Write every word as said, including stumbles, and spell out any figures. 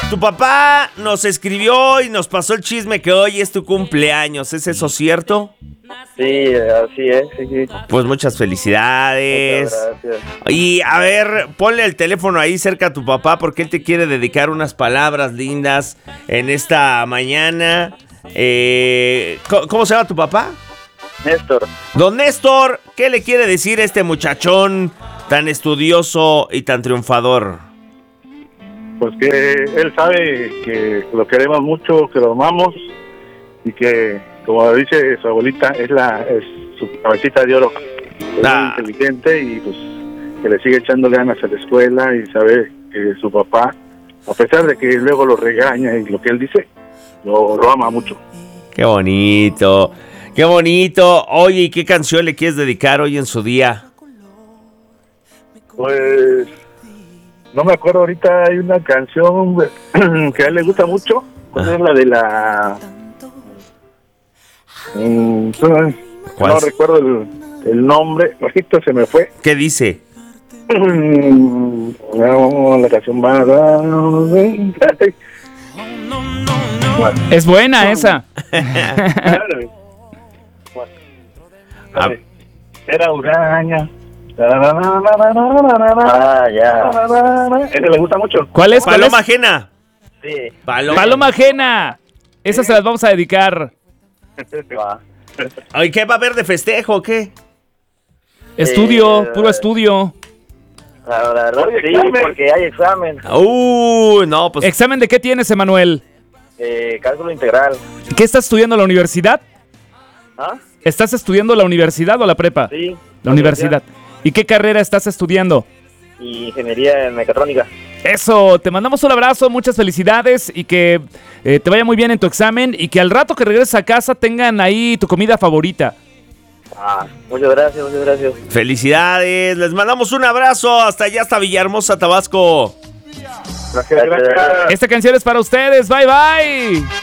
tu papá nos escribió y nos pasó el chisme que hoy es tu cumpleaños. ¿Es eso cierto? Sí, así es, sí, sí. Pues muchas felicidades. Muchas gracias. Y a ver, ponle el teléfono ahí cerca a tu papá porque él te quiere dedicar unas palabras lindas en esta mañana. Eh, ¿cómo, ¿Cómo se llama tu papá? Néstor. Don Néstor, ¿qué le quiere decir a este muchachón tan estudioso y tan triunfador? Pues que él sabe que lo queremos mucho, que lo amamos y que, como dice su abuelita, es la es su cabecita de oro. Es Ah. muy inteligente y pues que le sigue echando ganas a la escuela y sabe que su papá, a pesar de que luego lo regaña y lo que él dice, lo, lo ama mucho. Qué bonito, qué bonito. Oye, ¿y qué canción le quieres dedicar hoy en su día? Pues no me acuerdo ahorita, hay una canción que a él le gusta mucho, ¿cuál es la de la... Mm, ¿Cuál? no recuerdo el, el nombre, ahorita se me fue. ¿Qué dice? No, la canción va... Es buena esa. Ah. Era Uraña. Ah, ya. Ese le gusta mucho. ¿Cuál es? ¿Cuál es? Paloma ajena. Sí. Paloma. Paloma ajena. Esa se las vamos a dedicar. Va. Ay, ¿qué va a haber de festejo o qué? Estudio, Eh, puro estudio. La verdad, Oye, sí, examen. porque hay examen. Uh, no, pues ¿Examen de qué tienes, Emanuel? Eh, cálculo integral. ¿Qué estás estudiando en la universidad? ¿Ah? ¿Estás estudiando la universidad o la prepa? Sí. La universidad. ¿Y qué carrera estás estudiando? Y ingeniería en mecatrónica. Eso, te mandamos un abrazo, muchas felicidades y que eh, te vaya muy bien en tu examen y que al rato que regreses a casa tengan ahí tu comida favorita. Ah, muchas gracias, muchas gracias. felicidades. Les mandamos un abrazo hasta allá, hasta Villahermosa, Tabasco. Gracias, gracias. Esta canción es para ustedes, bye bye.